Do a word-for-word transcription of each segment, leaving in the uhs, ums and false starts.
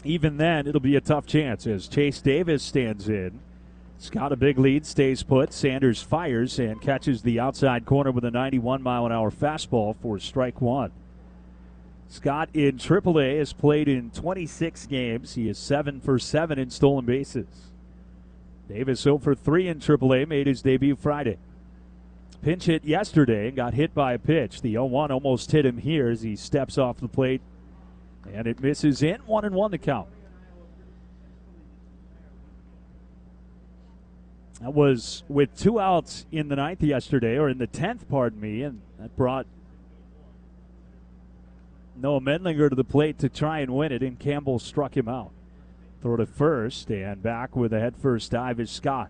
even then, it'll be a tough chance as Chase Davis stands in. Scott a big lead, stays put. Sanders fires and catches the outside corner with a ninety-one mile an hour fastball for strike one. Scott in triple A has played in twenty-six games. He is seven for seven in stolen bases. Davis zero for three in triple A, made his debut Friday. Pinch hit yesterday and got hit by a pitch. The oh one almost hit him here as he steps off the plate, and it misses in. One and one to count. That was with two outs in the ninth yesterday, or in the tenth, pardon me, and that brought Noah Medlinger to the plate to try and win it, and Campbell struck him out. Throw to first, and back with a head-first dive is Scott.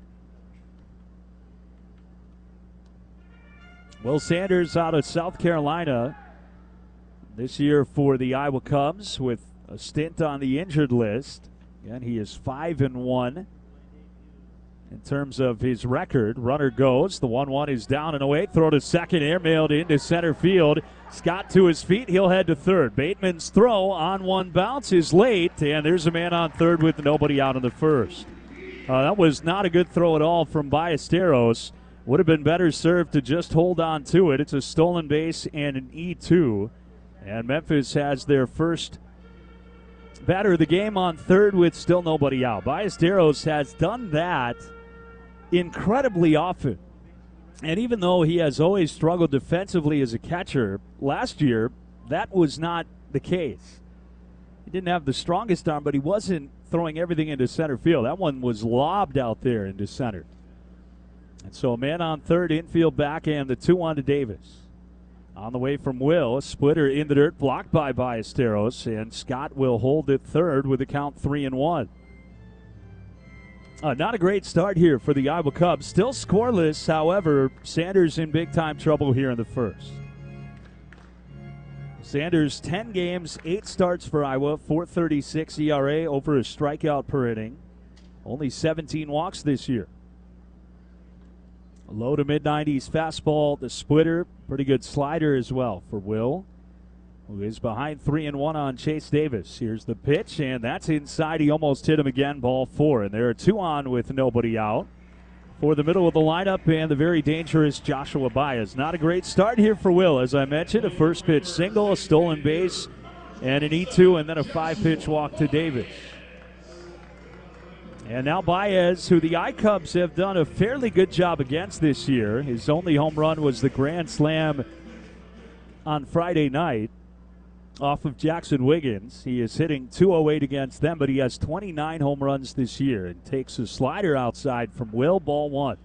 Will Sanders out of South Carolina this year for the Iowa Cubs with a stint on the injured list. Again, he is five and one. In terms of his record, runner goes. The one one is down and away. Throw to second, airmailed into center field. Scott to his feet. He'll head to third. Bateman's throw on one bounce is late, and there's a man on third with nobody out in the first. Uh, that was not a good throw at all from Ballesteros. Would have been better served to just hold on to it. It's a stolen base and an E two. And Memphis has their first batter of the game on third with still nobody out. Ballesteros has done that incredibly often. And even though he has always struggled defensively as a catcher, last year that was not the case. He didn't have the strongest arm, but he wasn't throwing everything into center field. That one was lobbed out there into center. And so a man on third, infield back, and the two one to Davis. On the way from Will, a splitter in the dirt, blocked by Ballesteros, and Scott will hold at third with the count three and one. Uh, not a great start here for the Iowa Cubs. Still scoreless, however, Sanders in big-time trouble here in the first. Sanders, ten games, eight starts for Iowa, four thirty-six E R A, over a strikeout per inning. Only seventeen walks this year. A low to mid-nineties fastball, the splitter, pretty good slider as well for Will, who is behind three and one on Chase Davis. Here's the pitch, and that's inside. He almost hit him again, ball four. And there are two on with nobody out for the middle of the lineup and the very dangerous Joshua Baez. Not a great start here for Will, as I mentioned. A first pitch single, a stolen base, and an E two, and then a five-pitch walk to Davis. And now Baez, who the I-Cubs have done a fairly good job against this year. His only home run was the grand slam on Friday night off of Jackson Wiggins. He is hitting two oh eight against them, but he has twenty-nine home runs this year and takes a slider outside from Will, ball one.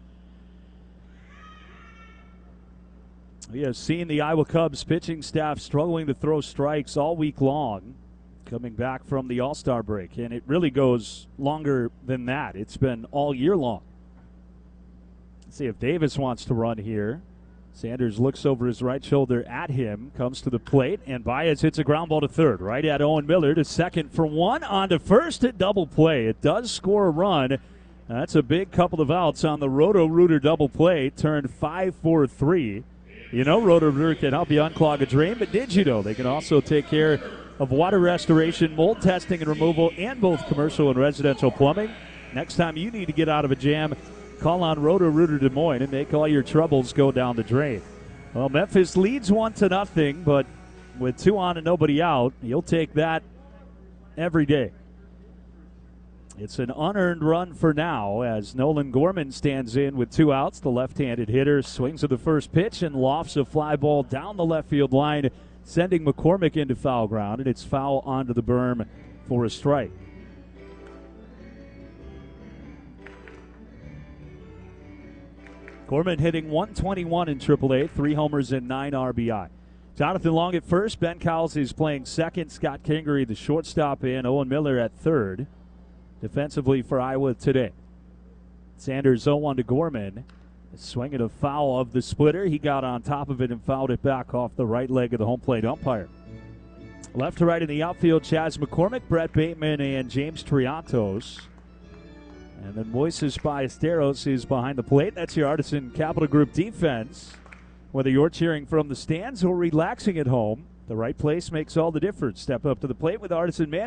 We have seen the Iowa Cubs pitching staff struggling to throw strikes all week long, coming back from the All-Star break, and it really goes longer than that. It's been all year long. Let's see if Davis wants to run here. Sanders looks over his right shoulder at him, comes to the plate, and Baez hits a ground ball to third. Right at Owen Miller to second for one. On to first at double play. It does score a run. That's a big couple of outs on the Roto-Rooter double play. Turned five for three. You know Roto-Rooter can help you unclog a drain, but did you know they can also take care of water restoration, mold testing and removal, and both commercial and residential plumbing? Next time you need to get out of a jam, call on Roto-Rooter Des Moines and make all your troubles go down the drain. Well, Memphis leads one to nothing, but with two on and nobody out, you'll take that every day. It's an unearned run for now as Nolan Gorman stands in with two outs. The left-handed hitter swings at the first pitch and lofts a fly ball down the left field line, sending McCormick into foul ground, and it's foul onto the berm for a strike. Gorman hitting one twenty-one in triple A, three homers and nine R B I. Jonathan Long at first, Ben Cowles is playing second, Scott Kingery the shortstop, and Owen Miller at third. Defensively for Iowa today, Sanders oh one to Gorman. Swinging a foul of the splitter. He got on top of it and fouled it back off the right leg of the home plate umpire. Left to right in the outfield, Chas McCormick, Brett Bateman, and James Triantos. And then Moises Ballesteros is behind the plate. That's your Artisan Capital Group defense. Whether you're cheering from the stands or relaxing at home, the right place makes all the difference. Step up to the plate with Artisan Man.